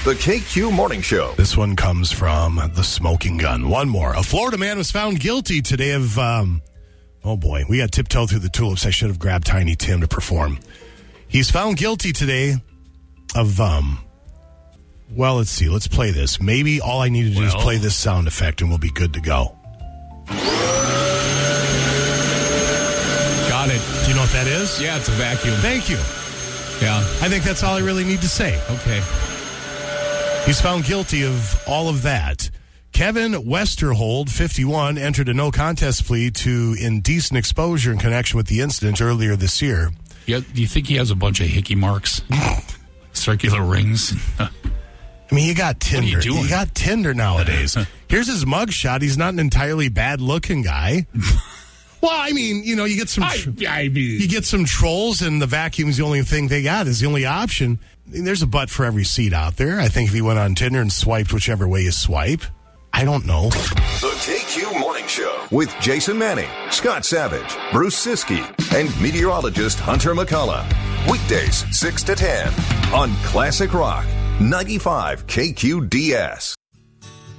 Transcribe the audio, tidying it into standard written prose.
The KQ Morning Show. This one comes from the smoking gun. One more. A Florida man was found guilty today of, oh boy, we got tiptoed through the tulips. I should have grabbed Tiny Tim to perform. He's found guilty today of, well, let's see. Let's play this. Maybe all I need to do is play this sound effect and we'll be good to go. Got it. Do you know what that is? Yeah, it's a vacuum. Thank you. Yeah. I think that's all I really need to say. Okay. He's found guilty of all of that. Kevin Westerhold, 51, entered a no contest plea to indecent exposure in connection with the incident earlier this year. Yeah, do you think he has a bunch of hickey marks? Circular rings? I mean, you got Tinder. What are you doing? You got Tinder nowadays. Here's his mugshot. He's not an entirely bad-looking guy. Well, I mean, you know, you get some you get some trolls, and the vacuum's the only thing they got. Is the only option. I mean, there's a butt for every seat out there. I think if he went on Tinder and swiped whichever way you swipe, I don't know. The KQ Morning Show with Jason Manning, Scott Savage, Bruce Siskey, and meteorologist Hunter McCullough. Weekdays 6 to 10 on Classic Rock 95 KQDS.